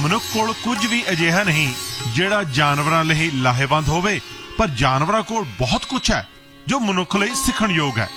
ਮਨੁੱਖ ਕੋਲ ਕੁਝ ਵੀ ਅਜਿਹਾ ਨਹੀਂ ਜਿਹੜਾ ਜਾਨਵਰਾਂ ਲਈ ਲਾਹੇਵੰਦ ਹੋਵੇ, ਪਰ ਜਾਨਵਰਾਂ ਕੋਲ ਬਹੁਤ ਕੁਝ ਹੈ ਜੋ ਮਨੁੱਖ ਲਈ ਸਿੱਖਣਯੋਗ ਹੈ।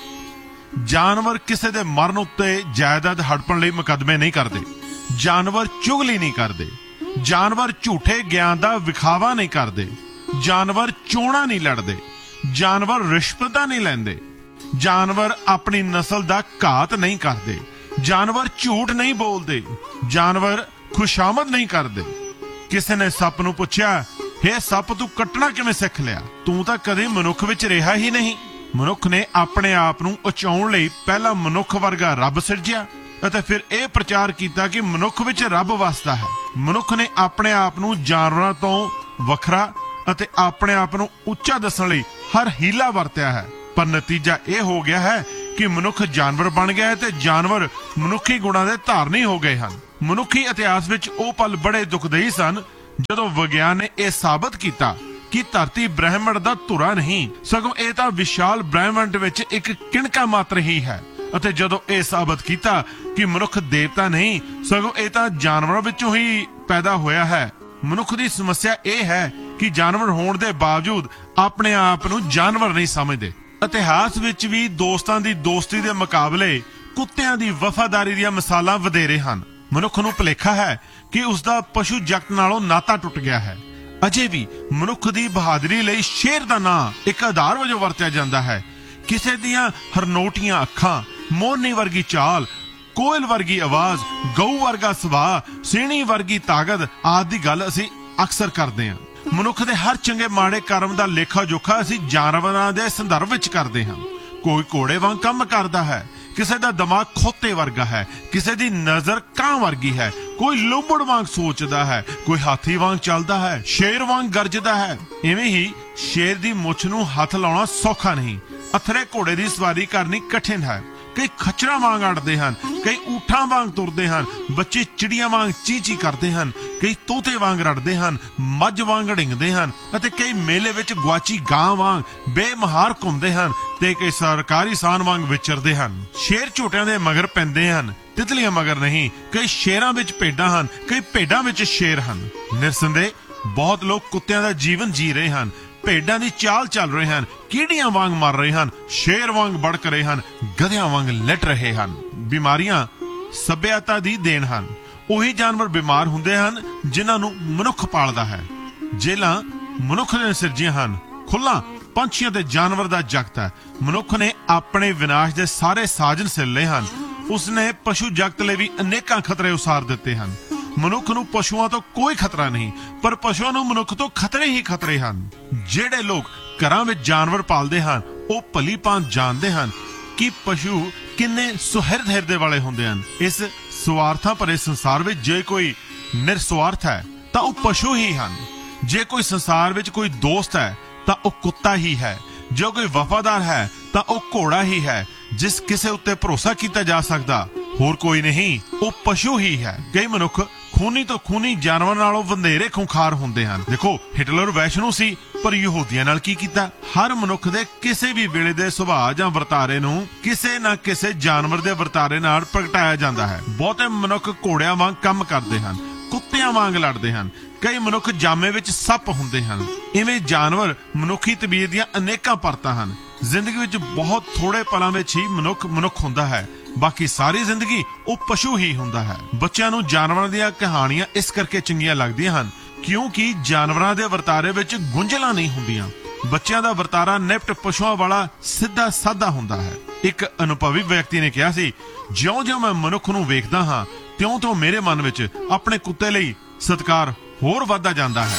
ਜਾਨਵਰ ਕਿਸੇ ਦੇ ਮਰਨ ਉੱਤੇ ਜਾਇਦਾਦ ਹੜਪਣ ਲਈ ਮੁਕੱਦਮੇ ਨਹੀਂ ਕਰਦੇ, ਜਾਨਵਰ ਚੁਗਲੀ ਨਹੀਂ ਕਰਦੇ, ਜਾਨਵਰ ਝੂਠੇ ਗਿਆਨ ਦਾ ਵਿਖਾਵਾ ਨਹੀਂ ਕਰਦੇ, ਜਾਨਵਰ ਚੋਣਾਂ ਨਹੀਂ ਲੜਦੇ, ਜਾਨਵਰ ਰਿਸ਼ਵਤਾਂ ਨਹੀਂ ਲੈਂਦੇ, ਜਾਨਵਰ ਆਪਣੀ ਨਸਲ ਦਾ ਘਾਤ ਨਹੀਂ ਕਰਦੇ, ਜਾਨਵਰ ਝੂਠ ਨਹੀਂ ਬੋਲਦੇ, ਜਾਨਵਰ ਖੁਸ਼ਾਮਦ ਨਹੀਂ ਕਰਦੇ। ਕਿਸੇ ਨੇ ਸੱਪ ਨੂੰ ਪੁੱਛਿਆ, ਹੇ ਸੱਪ, ਤੂੰ ਕੱਟਣਾ ਕਿਵੇਂ ਸਿੱਖ ਲਿਆ? ਤੂੰ ਤਾਂ ਕਦੇ ਮਨੁੱਖ ਵਿੱਚ ਰਿਹਾ ਹੀ ਨਹੀਂ। ਮਨੁੱਖ ਨੇ ਆਪਣੇ ਆਪ ਨੂੰ ਉਚਾਉਣ ਲਈ ਪਹਿਲਾਂ ਮਨੁੱਖ ਵਰਗਾ ਰੱਬ ਸਿਰਜਿਆ ਅਤੇ ਫਿਰ ਇਹ ਪ੍ਰਚਾਰ ਕੀਤਾ ਕਿ ਮਨੁੱਖ ਵਿੱਚ ਰੱਬ ਵਸਦਾ ਹੈ। ਮਨੁੱਖ ਨੇ ਆਪਣੇ ਆਪ ਨੂੰ ਜਾਨਵਰਾਂ ਤੋਂ ਵੱਖਰਾ ਅਤੇ ਆਪਣੇ ਆਪ ਨੂੰ ਉੱਚਾ ਦੱਸਣ ਲਈ ਹਰ ਹੀਲਾ ਵਰਤਿਆ ਹੈ, ਪਰ ਨਤੀਜਾ ਇਹ ਹੋ ਗਿਆ ਹੈ ਕਿ ਮਨੁੱਖ ਜਾਨਵਰ ਬਣ ਗਿਆ ਹੈ ਤੇ ਜਾਨਵਰ ਮਨੁੱਖੀ ਗੁਣਾਂ ਦੇ ਧਾਰਨੀ ਹੋ ਗਏ ਹਨ। ਮਨੁੱਖੀ ਇਤਿਹਾਸ ਵਿੱਚ ਉਹ ਪਲ ਬੜੇ ਦੁਖਦਾਈ ਸਨ ਜਦੋਂ ਵਿਗਿਆਨ ਨੇ ਇਹ ਸਾਬਤ ਕੀਤਾ ਕਿ ਧਰਤੀ ਬ੍ਰਹਿਮੰਡ ਦਾ ਧੁਰਾ ਨਹੀਂ, ਸਗੋਂ ਇਹ ਤਾਂ ਵਿਸ਼ਾਲ ਬ੍ਰਹਿਮੰਡ ਵਿੱਚ ਇੱਕ ਕਿਣਕਾ ਮਾਤਰ ਹੀ ਹੈ। ਅਤੇ ਜਦੋਂ ਇਹ ਸਾਬਤ ਕੀਤਾ ਕਿ ਮਨੁੱਖ ਦੇਵਤਾ ਨਹੀਂ, ਸਗੋਂ ਇਹ ਤਾਂ ਜਾਨਵਰਾਂ ਵਿੱਚੋਂ ਹੀ ਪੈਦਾ ਹੋਇਆ ਹੈ। ਮਨੁੱਖ ਦੀ ਸਮੱਸਿਆ ਇਹ ਹੈ ਕਿ ਜਾਨਵਰ ਹੋਣ ਦੇ ਬਾਵਜੂਦ ਆਪਣੇ ਆਪ ਨੂੰ ਜਾਨਵਰ ਨਹੀਂ ਸਮਝਦੇ। ਇਤਿਹਾਸ ਵਿੱਚ ਵੀ ਦੋਸਤਾਂ ਦੀ ਦੋਸਤੀ ਦੇ ਮੁਕਾਬਲੇ ਕੁੱਤਿਆਂ ਦੀ ਵਫਾਦਾਰੀ ਦੀਆਂ ਮਿਸਾਲਾਂ ਵਧੇਰੇ ਹਨ। ਮਨੁੱਖ ਨੂੰ ਭੁਲੇਖਾ ਹੈ ਕਿ ਉਸਦਾ ਪਸ਼ੂ ਜਗਤ ਨਾਲੋਂ ਨਾਤਾ ਟੁੱਟ ਗਿਆ ਹੈ। ਅਜੇ ਵੀ ਮਨੁੱਖ ਦੀ ਬਹਾਦਰੀ ਲਈ ਸ਼ੇਰ ਦਾ ਨਾਂ ਇੱਕ ਆਧਾਰ ਵਜੋਂ ਵਰਤਿਆ ਜਾਂਦਾ ਹੈ। ਕਿਸੇ ਦੀਆਂ ਹਰਨੋਟੀਆਂ ਅੱਖਾਂ, ਮੋਰਨੀ ਵਰਗੀ ਚਾਲ, ਕੋਇਲ ਵਰਗੀ ਆਵਾਜ਼, ਗਊ ਵਰਗਾ ਸੁਭਾਅ, ਸੀਣੀ ਵਰਗੀ ਤਾਕਤ ਆਦਿ ਦੀ ਗੱਲ ਅਸੀਂ ਅਕਸਰ ਕਰਦੇ ਹਾਂ। ਮਨੁੱਖ ਦੇ ਹਰ ਚੰਗੇ ਮਾੜੇ ਕਰਮ ਦਾ ਲੇਖਾ ਜੋਖਾ ਅਸੀਂ ਜਾਨਵਰਾਂ ਦੇ ਸੰਦਰਭ ਵਿੱਚ ਕਰਦੇ ਹਾਂ। ਕੋਈ ਘੋੜੇ ਵਾਂਗ ਕੰਮ ਕਰਦਾ ਹੈ, ਕਿਸੇ ਦਾ ਦਿਮਾਗ ਖੋਤੇ ਵਰਗਾ ਹੈ, ਕਿਸੇ ਦੀ ਨਜ਼ਰ ਕਾਂ ਵਰਗੀ ਹੈ, ਕੋਈ ਲੋਬੜ ਵਾਂਗ ਸੋਚਦਾ ਹੈ, ਕੋਈ ਹਾਥੀ ਵਾਂਗ ਚੱਲਦਾ ਹੈ, ਸ਼ੇਰ ਵਾਂਗ ਗਰਜਦਾ ਹੈ। ਇਵੇਂ ਹੀ ਸ਼ੇਰ ਦੀ ਮੁੱਛ ਨੂੰ ਹੱਥ ਲਾਉਣਾ ਸੌਖਾ ਨਹੀਂ, ਅਥਰੇ ਘੋੜੇ ਦੀ ਸਵਾਰੀ ਕਰਨੀ ਕਠਿਨ ਹੈ। ਕਈ ਖੱਚਰਾਂ ਵਾਂਗ ਅੜਦੇ ਹਨ, ਕਈ ਊਠਾਂ ਵਾਂਗ ਤੁਰਦੇ ਹਨ, ਬੱਚੇ ਚਿੜੀਆਂ ਵਾਂਗ ਚੀ-ਚੀ ਕਰਦੇ ਹਨ, ਕਈ ਤੋਤੇ ਵਾਂਗ ਰੜਦੇ ਹਨ, ਮੱਝ ਵਾਂਗ ਢਿੰਗਦੇ ਹਨ, ਅਤੇ ਕਈ ਮੇਲੇ ਵਿੱਚ ਗਵਾਚੀ ਗਾਂ ਵਾਂਗ ਬੇਮਹਾਰ ਘੁੰਮਦੇ ਹਨ, ਤੇ ਕਈ ਸਰਕਾਰੀ ਸਾਨ ਵਾਂਗ ਵਿਚਰਦੇ ਹਨ। ਸ਼ੇਰ ਝੋਟਿਆਂ ਦੇ ਮਗਰ ਪੈਂਦੇ ਹਨ, ਤਿਤਲੀਆਂ ਮਗਰ ਨਹੀਂ। ਕਈ ਸ਼ੇਰਾਂ ਵਿੱਚ ਭੇਡਾਂ ਹਨ, ਕਈ ਭੇਡਾਂ ਵਿੱਚ ਸ਼ੇਰ ਹਨ। ਨਿਰਸੰਦੇਹ ਬਹੁਤ ਲੋਕ ਕੁੱਤਿਆਂ ਦਾ ਜੀਵਨ ਜੀ ਰਹੇ ਹਨ, ਭੇਡਾਂ ਦੀ ਚਾਲ ਚੱਲ ਰਹੇ ਹਨ, ਕੀੜੀਆਂ ਵਾਂਗ ਮਰ ਰਹੇ ਹਨ, ਸ਼ੇਰ ਵਾਂਗ ਭੜਕ ਰਹੇ ਹਨ, ਗਧਿਆਂ ਵਾਂਗ ਲਿਟ ਰਹੇ ਹਨ। ਬਿਮਾਰੀਆਂ ਸਭਿਅਤਾ ਦੀ ਦੇਣ ਹਨ। ਉਹੀ ਜਾਨਵਰ ਬਿਮਾਰ ਹੁੰਦੇ ਹਨ ਜਿਨ੍ਹਾਂ ਨੂੰ ਮਨੁੱਖ ਪਾਲਦਾ ਹੈ। ਜੇਲਾਂ ਮਨੁੱਖ ਨੇ ਸਿਰਜੀਆਂ ਹਨ, ਖੁੱਲਾਂ ਪੰਛੀਆਂ ਤੇ ਜਾਨਵਰ ਦਾ ਜਗਤ ਹੈ। ਮਨੁੱਖ ਨੇ ਆਪਣੇ ਵਿਨਾਸ਼ ਦੇ ਸਾਰੇ ਸਾਜਨ ਸਿਰ ਲਏ ਹਨ। ਉਸਨੇ ਪਸ਼ੂ ਜਗਤ ਲਈ ਵੀ ਅਨੇਕਾਂ ਖਤਰੇ ਉਸਾਰ ਦਿੱਤੇ ਹਨ। ਮਨੁੱਖ ਨੂੰ ਪਸ਼ੂਆਂ ਤੋਂ ਕੋਈ ਖਤਰਾ ਨਹੀਂ, ਪਰ ਪਸ਼ੂਆਂ ਨੂੰ ਮਨੁੱਖ ਤੋਂ ਖਤਰੇ ਹੀ ਖਤਰੇ ਹਨ। ਜਿਹੜੇ ਲੋਕ ਘਰਾਂ ਵਿੱਚ ਜਾਨਵਰ ਪਾਲਦੇ ਹਨ ਉਹ ਭਲੀ ਭਾਂਤ ਜਾਣਦੇ ਹਨ ਕਿ ਪਸ਼ੂ ਕਿੰਨੇ ਸੁਹਿਰਦ ਹਿਰਦੇ ਵਾਲੇ ਹੁੰਦੇ ਹਨ। ਇਸ ਸਵਾਰਥਾਂ ਭਰੇ ਸੰਸਾਰ ਵਿੱਚ ਜੇ ਕੋਈ ਨਿਰਸਵਾਰਥ ਹੈ ਤਾਂ ਉਹ ਪਸ਼ੂ ਹੀ ਹਨ। ਜੇ ਕੋਈ ਸੰਸਾਰ ਵਿੱਚ ਕੋਈ ਦੋਸਤ ਹੈ ਤਾਂ ਉਹ ਕੁੱਤਾ ਹੀ ਹੈ। ਜੋ ਕੋਈ ਵਫਾਦਾਰ ਹੈ ਤਾਂ ਉਹ ਘੋੜਾ ਹੀ ਹੈ। ਜਿਸ ਕਿਸੇ ਉੱਤੇ ਭਰੋਸਾ ਕੀਤਾ ਜਾ ਸਕਦਾ ਹੋਰ ਕੋਈ ਨਹੀਂ, ਉਹ ਪਸ਼ੂ ਹੀ ਹੈ। ਕਈ ਮਨੁੱਖ ਖੂਨੀ ਤੋਂ ਖੂਨੀ ਜਾਨਵਰ ਨਾਲੋਂ ਵਧੇਰੇ ਖੁੰਖਾਰ ਹੁੰਦੇ ਹਨ। ਦੇਖੋ, ਹਿਟਲਰ ਵੈਸ਼ਨੂ ਸੀ, ਪਰ ਯਹੂਦੀਆਂ ਨਾਲ ਕੀ ਕੀਤਾ? ਹਰ ਮਨੁੱਖ ਦੇ ਕਿਸੇ ਵੀ ਵੇਲੇ ਦੇ ਸੁਭਾਅ ਜਾਂ ਵਰਤਾਰੇ ਨੂੰ ਕਿਸੇ ਨਾ ਕਿਸੇ ਜਾਨਵਰ ਦੇ ਵਰਤਾਰੇ ਨਾਲ ਪ੍ਰਗਟਾਇਆ ਜਾਂਦਾ ਹੈ। ਬਹੁਤੇ ਮਨੁੱਖ ਘੋੜਿਆਂ ਵਾਂਗ ਕੰਮ ਕਰਦੇ ਹਨ, ਕੁੱਤਿਆਂ ਵਾਂਗ ਲੜਦੇ ਹਨ। ਕਈ ਮਨੁੱਖ ਜਾਮੇ ਵਿੱਚ ਸੱਪ ਹੁੰਦੇ ਹਨ। ਇਵੇਂ ਜਾਨਵਰ ਮਨੁੱਖੀ ਤਬੀਅਤ ਦੀਆਂ ਅਨੇਕਾਂ ਪਰਤਾਂ ਹਨ। ਜ਼ਿੰਦਗੀ ਵਿੱਚ ਬਹੁਤ ਥੋੜੇ ਪਲਾਂ ਵਿੱਚ ਹੀ ਮਨੁੱਖ ਹੁੰਦਾ ਹੈ, ਬਾਕੀ ਸਾਰੀ ਜ਼ਿੰਦਗੀ ਉਹ ਪਸ਼ੂ ਹੀ ਹੁੰਦਾ ਹੈ। ਬੱਚਿਆਂ ਨੂੰ ਜਾਨਵਰਾਂ ਦੀਆਂ ਕਹਾਣੀਆਂ ਇਸ ਕਰਕੇ ਚੰਗੀਆਂ ਲੱਗਦੀਆਂ ਹਨ ਕਿਉਂਕਿ ਜਾਨਵਰਾਂ ਦੇ ਵਰਤਾਰੇ ਵਿੱਚ ਗੁੰਝਲਾਂ ਨਹੀਂ ਹੁੰਦੀਆਂ। ਬੱਚਿਆਂ ਦਾ ਵਰਤਾਰਾ ਨਿਪਟ ਪਸ਼ੂਆਂ ਵਾਲਾ ਸਿੱਧਾ ਸਾਦਾ ਹੁੰਦਾ ਹੈ। ਇੱਕ ਅਨੁਭਵੀ ਵਿਅਕਤੀ ਨੇ ਕਿਹਾ ਸੀ, ਜਿਉਂ-ਜਿਉਂ ਮੈਂ ਮਨੁੱਖ ਨੂੰ ਵੇਖਦਾ ਹਾਂ ਤਿਉਂ-ਤਿਉਂ ਮੇਰੇ ਮਨ ਵਿੱਚ ਆਪਣੇ ਕੁੱਤੇ ਲਈ ਸਤਿਕਾਰ ਹੋਰ ਵੱਧਦਾ ਜਾਂਦਾ ਹੈ।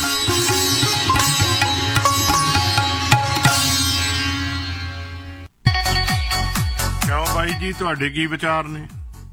ਕਿਉਂ ਬਾਈ ਜੀ, ਤੁਹਾਡੇ ਕੀ ਵਿਚਾਰ ਨੇ?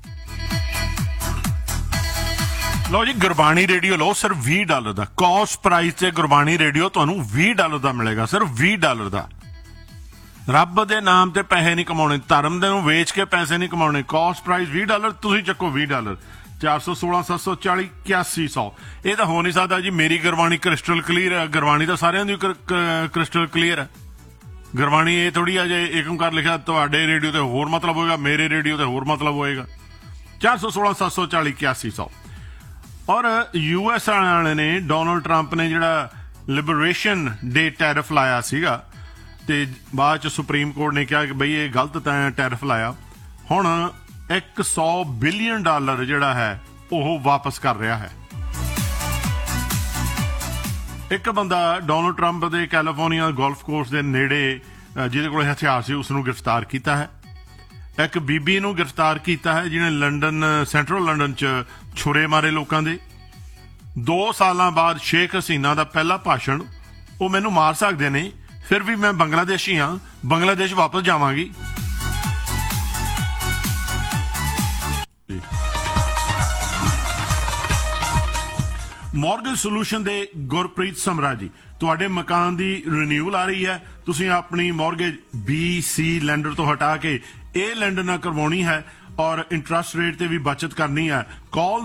ਲਓ ਜੀ, ਗੁਰਬਾਣੀ ਰੇਡੀਓ ਲਓ ਸਿਰਫ $20 ਦਾ ਕਾਸਟ ਪ੍ਰਾਈਸ ਤੇ ਗੁਰਬਾਣੀ ਰੇਡੀਓ ਤੁਹਾਨੂੰ $20 ਦਾ ਮਿਲੇਗਾ, ਸਿਰਫ $20 ਦਾ। ਰੱਬ ਦੇ ਨਾਮ ਤੇ ਪੈਸੇ ਨਹੀਂ ਕਮਾਉਣੇ, ਧਰਮ ਦੇ ਨੂੰ ਵੇਚ ਕੇ ਪੈਸੇ ਨਹੀਂ ਕਮਾਉਣੇ। ਕਾਸਟ ਪ੍ਰਾਈਸ $20, ਤੁਸੀਂ ਚੱਕੋ $20। 416 740 8100। ਇਹ ਤਾਂ ਹੋ ਨਹੀਂ ਸਕਦਾ ਜੀ ਮੇਰੀ ਗੁਰਬਾਣੀ ਕ੍ਰਿਸਟਲ ਕਲੀਅਰ ਹੈ। ਗੁਰਬਾਣੀ ਤਾਂ ਸਾਰਿਆਂ ਦੀ ਕ੍ਰਿਸਟਲ ਕਲੀਅਰ ਹੈ। ਗੁਰਬਾਣੀ ਇਹ ਥੋੜੀ ਆ ਜੇ ਏਕਮਕਾਰ ਲਿਖਿਆ ਤੁਹਾਡੇ ਰੇਡੀਓ ਤੇ ਹੋਰ ਮਤਲਬ ਹੋਏਗਾ, ਮੇਰੇ ਰੇਡੀਓ ਤੇ ਹੋਰ ਮਤਲਬ ਹੋਏਗਾ। 416 740 8100। ਔਰ US ਵਾਲਿਆਂ ਨੇ ਡੋਨਲਡ ਟਰੰਪ ਨੇ ਜਿਹੜਾ ਲਿਬਰੇਸ਼ਨ ਡੇ ਟੈਰਿਫ ਲਾਇਆ ਸੀਗਾ ਤੇ ਬਾਅਦ ਚ ਸੁਪਰੀਮ ਕੋਰਟ ਨੇ ਕਿਹਾ ਕਿ ਬਈ ਇਹ ਗਲਤ ਤਾਂ ਟੈਰਿਫ ਲਾਇਆ। ਹੁਣ $100 ਬਿਲੀਅਨ ਜਿਹੜਾ ਹੈ ਉਹ ਵਾਪਸ ਕਰ ਰਿਹਾ ਹੈ। ਇੱਕ ਬੰਦਾ ਡੋਨਲਡ ਟਰੰਪ ਦੇ ਕੈਲੀਫੋਰਨੀਆ ਗੋਲਫ ਕੋਰਸ ਦੇ ਨੇੜੇ ਜਿਹਦੇ ਕੋਲ ਹਥਿਆਰ ਸੀ ਉਸ ਨੂੰ ਗ੍ਰਿਫਤਾਰ ਕੀਤਾ ਹੈ। ਇੱਕ ਬੀਬੀ ਨੂੰ ਗ੍ਰਿਫਤਾਰ ਕੀਤਾ ਹੈ ਜਿਹਨੇ ਲੰਡਨ ਸੈਂਟਰਲ ਲੰਡਨ ਚ ਛੁਰੇ ਮਾਰੇ ਲੋਕਾਂ ਦੇ। 2 ਸਾਲਾਂ ਬਾਅਦ ਸ਼ੇਖ ਹਸੀਨਾ ਦਾ ਪਹਿਲਾ ਭਾਸ਼ਣ, ਉਹ ਮੈਨੂੰ ਮਾਰ ਸਕਦੇ ਨੇ ਫਿਰ ਵੀ ਮੈਂ ਬੰਗਲਾਦੇਸ਼ੀ ਹਾਂ, ਬੰਗਲਾਦੇਸ਼ ਵਾਪਸ ਜਾਵਾਂਗੀ। ਮੌਰਗੇਜ ਸੋਲੂਸ਼ਨ ਦੇ ਗੁਰਪ੍ਰੀਤ ਸਮਰਾ ਜੀ, ਤੁਹਾਡੇ ਮਕਾਨ ਦੀ ਰਿਨਿਊਅਲ ਆ ਰਹੀ ਹੈ, ਤੁਸੀਂ ਆਪਣੀ ਮੌਰਗੇਜ BC ਲੈਂਡਰ ਤੋਂ ਹਟਾ ਕੇ ਇਹ ਲੈਂਡਰ ਨਾਲ ਕਰਵਾਉਣੀ ਹੈ ਔਰ ਇੰਟਰਸਟ ਰੇਟ ਤੇ ਵੀ ਬਚਤ ਕਰਨੀ ਹੈ। ਕਾਲ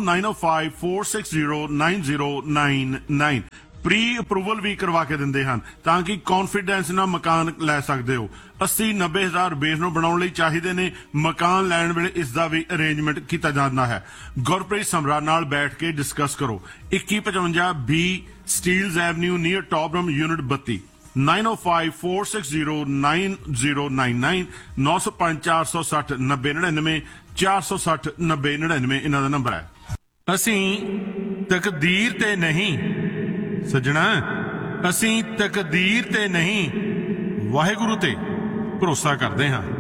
9054609099। ਪ੍ਰੀ ਅਪਰੂਵਲ ਵੀ ਕਰਵਾ ਕੇ ਦਿੰਦੇ ਹਨ ਤਾਂ ਕਿ ਕੌਨਫੀਡੈਂਸ ਨਾਲ ਮਕਾਨ ਲੈ ਸਕਦੇ ਹੋ। 80-90 ਹਜ਼ਾਰ ਬੇਸ ਨੂੰ ਬਣਾਉਣ ਲਈ ਚਾਹੀਦੇ ਨੇ। ਮਕਾਨ ਲੈਣ ਵੇਲੇ ਇਸ ਦਾ ਵੀ ਅਰੇਂਜਮੈਂਟ ਕੀਤਾ ਜਾਂਦਾ ਹੈ। ਗੁਰਪ੍ਰੀਤ ਸਮਰਾ ਨਾਲ ਬੈਠ ਕੇ ਡਿਸਕਸ ਕਰੋ। 2155 B ਸਟੀਲਜ਼ ਐਵਨਿਊ ਨੀਅਰ ਟੌਬਰਮ ਯੂਨਿਟ 32 9054609099 905-460-9099 460-9099 ਇਹਨਾਂ ਦਾ ਨੰਬਰ ਹੈ। ਅਸੀਂ ਤਕਦੀਰ ਤੇ ਨਹੀਂ ਸੱਜਣਾ, ਅਸੀਂ ਤਕਦੀਰ ਤੇ ਨਹੀਂ ਵਾਹਿਗੁਰੂ ਤੇ ਭਰੋਸਾ ਕਰਦੇ ਹਾਂ।